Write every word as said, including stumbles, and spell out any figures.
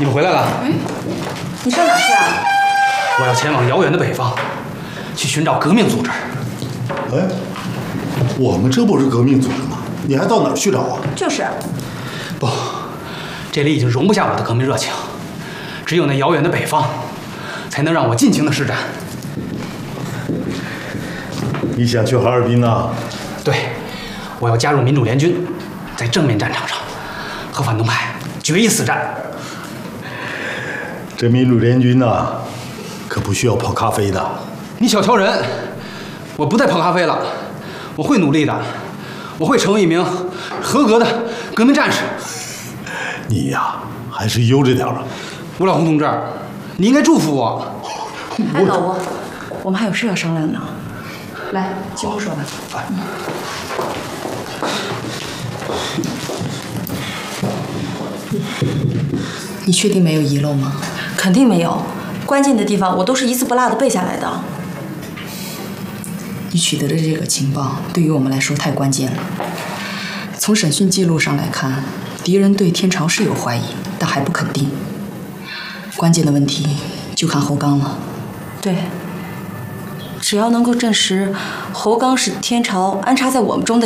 你们回来了。 嗯，你上哪去啊？ 我要前往遥远的北方，去寻找革命组织。 哎，我们这不是革命组织吗？你还到哪儿去找啊？ 就是。 不，这里已经容不下我的革命热情，只有那遥远的北方，才能让我尽情的施展。 你想去哈尔滨啊？ 对，我要加入民主联军，在正面战场上和反动派决一死战。 这民主联军呐，可不需要泡咖啡的。 你小瞧人，我不再泡咖啡了，我会努力的，我会成为一名合格的革命战士。 你呀，还是悠着点吧。 吴老红同志，你应该祝福我。 哎，老吴，我们还有事要商量呢。来，进屋说吧。嗯你确定没有遗漏吗？ 肯定没有，关键的地方我都是一字不落的背下来的。 你取得的这个情报对于我们来说太关键了。从审讯记录上来看，敌人对天朝是有怀疑，但还不肯定。关键的问题就看侯刚了。 对，只要能够证实侯刚是天朝安插在我们中的